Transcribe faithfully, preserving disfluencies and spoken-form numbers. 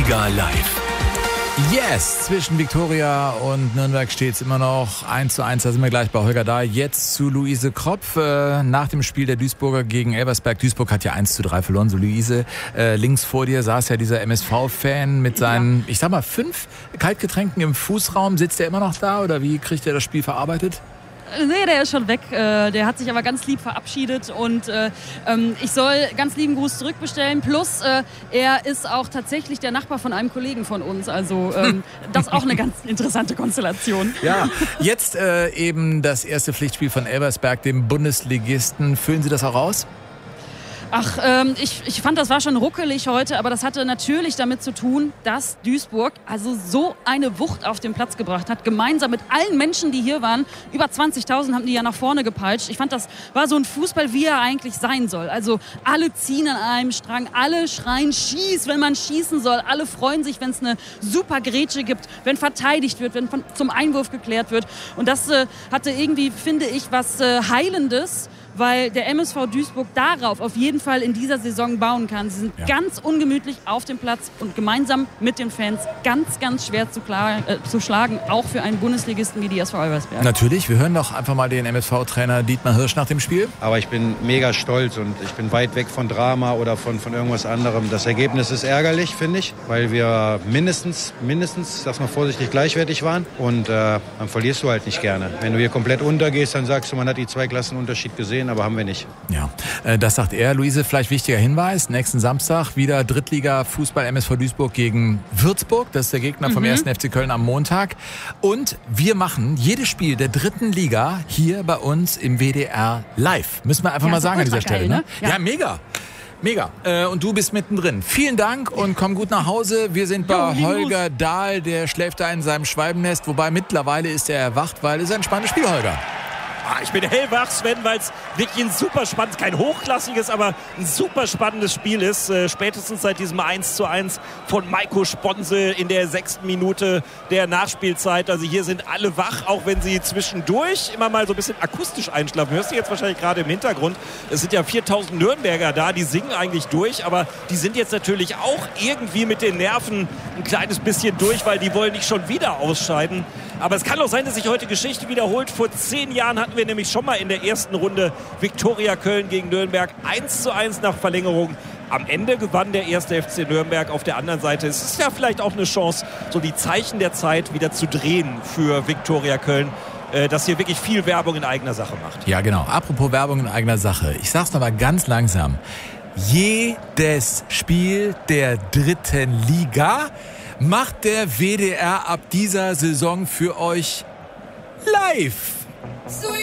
Liga live. Yes, zwischen Viktoria und Nürnberg steht es immer noch eins zu eins. Da sind wir gleich bei Holger Dahl. Jetzt zu Luise Kropf. Äh, nach dem Spiel der Duisburger gegen Elversberg. Duisburg hat ja eins zu drei verloren. So, Luise, äh, links vor dir saß ja dieser M S V-Fan mit seinen, ja. ich sag mal, fünf Kaltgetränken im Fußraum. Sitzt der immer noch da oder wie kriegt er das Spiel verarbeitet? Nee, der ist schon weg. Der hat sich aber ganz lieb verabschiedet und äh, ich soll ganz lieben Gruß zurückbestellen. Plus, äh, er ist auch tatsächlich der Nachbar von einem Kollegen von uns. Also ähm, das ist auch eine ganz interessante Konstellation. Ja, jetzt äh, eben das erste Pflichtspiel von Elversberg, dem Bundesligisten. Füllen Sie das auch aus? Ach, ähm, ich, ich fand, das war schon ruckelig heute, aber das hatte natürlich damit zu tun, dass Duisburg also so eine Wucht auf den Platz gebracht hat, gemeinsam mit allen Menschen, die hier waren. Über zwanzigtausend haben die ja nach vorne gepeitscht. Ich fand, das war so ein Fußball, wie er eigentlich sein soll. Also alle ziehen an einem Strang, alle schreien schieß, wenn man schießen soll. Alle freuen sich, wenn es eine super Grätsche gibt, wenn verteidigt wird, wenn von, zum Einwurf geklärt wird. Und das äh, hatte irgendwie, finde ich, was äh, Heilendes, weil der M S V Duisburg darauf auf jeden Fall in dieser Saison bauen kann. Sie sind ja. ganz ungemütlich auf dem Platz und gemeinsam mit den Fans ganz, ganz schwer zu, klar, äh, zu schlagen, auch für einen Bundesligisten wie die S V Elversberg. Natürlich, wir hören doch einfach mal den M S V-Trainer Dietmar Hirsch nach dem Spiel. Aber ich bin mega stolz und ich bin weit weg von Drama oder von, von irgendwas anderem. Das Ergebnis ist ärgerlich, finde ich, weil wir mindestens, mindestens, sag's mal vorsichtig, gleichwertig waren und äh, dann verlierst du halt nicht gerne. Wenn du hier komplett untergehst, dann sagst du, man hat die zwei Klassen Unterschied gesehen, aber haben wir nicht. Ja, das sagt er. Luise, vielleicht wichtiger Hinweis. Nächsten Samstag wieder Drittliga-Fußball M S V Duisburg gegen Würzburg. Das ist der Gegner mhm. vom ersten F C Köln am Montag. Und wir machen jedes Spiel der dritten Liga hier bei uns im W D R live. Müssen wir einfach ja, mal sagen an dieser Stelle. Geil, ne? Ja. ja, mega. Mega. Äh, und du bist mittendrin. Vielen Dank und komm gut nach Hause. Wir sind bei jo, Holger Dahl. Der schläft da in seinem Schwalbennest. Wobei mittlerweile ist er erwacht, weil es ein spannendes Spiel, Holger. Ich bin hellwach, Sven, weil es wirklich ein super spannendes, kein hochklassiges, aber ein super spannendes Spiel ist. Äh, spätestens seit diesem eins zu eins von Maiko Sponsel in der sechsten Minute der Nachspielzeit. Also hier sind alle wach, auch wenn sie zwischendurch immer mal so ein bisschen akustisch einschlafen. Hörst du jetzt wahrscheinlich gerade im Hintergrund. Es sind ja viertausend Nürnberger da, die singen eigentlich durch, aber die sind jetzt natürlich auch irgendwie mit den Nerven ein kleines bisschen durch, weil die wollen nicht schon wieder ausscheiden. Aber es kann auch sein, dass sich heute Geschichte wiederholt. Vor zehn Jahren hatten wir nämlich schon mal in der ersten Runde Viktoria Köln gegen Nürnberg eins zu eins nach Verlängerung. Am Ende gewann der erste F C Nürnberg. Auf der anderen Seite ist es ja vielleicht auch eine Chance, so die Zeichen der Zeit wieder zu drehen für Viktoria Köln, das hier wirklich viel Werbung in eigener Sache macht. Ja, genau. Apropos Werbung in eigener Sache. Ich sag's noch mal ganz langsam. Jedes Spiel der dritten Liga macht der W D R ab dieser Saison für euch live.